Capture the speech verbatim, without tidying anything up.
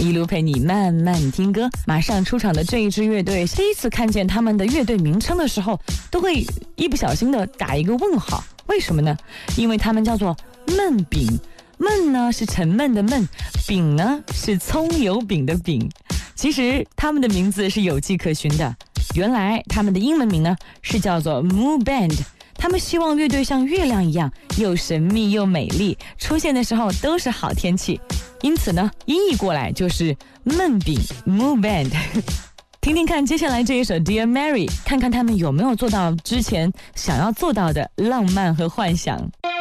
一路陪你慢慢听歌。马上出场的这一支乐队，第一次看见他们的乐队名称的时候，都会一不小心的打一个问号。为什么呢？因为他们叫做焖饼。焖呢是沉闷的闷，饼呢是葱油饼的饼。其实他们的名字是有迹可循的，原来他们的英文名呢是叫做 Moon Band。他们希望乐队像月亮一样，又神秘又美丽，出现的时候都是好天气。因此呢，音译过来就是焖饼 Moon Band。听听看接下来这一首 Dear Mary， 看看他们有没有做到之前想要做到的浪漫和幻想。